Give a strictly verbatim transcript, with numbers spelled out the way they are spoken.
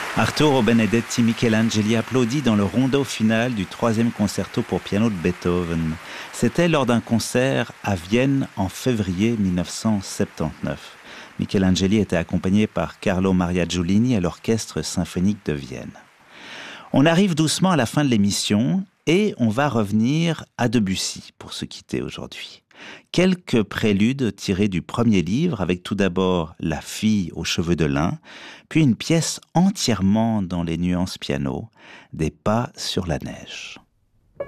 Arturo Benedetti Michelangeli applaudit dans le rondo final du troisième concerto pour piano de Beethoven. C'était lors d'un concert à Vienne en février mille neuf cent soixante-dix-neuf. Michelangeli était accompagné par Carlo Maria Giulini à l'Orchestre symphonique de Vienne. On arrive doucement à la fin de l'émission et on va revenir à Debussy pour se quitter aujourd'hui. Quelques préludes tirés du premier livre, avec tout d'abord La fille aux cheveux de lin, puis une pièce entièrement dans les nuances piano, Des pas sur la neige.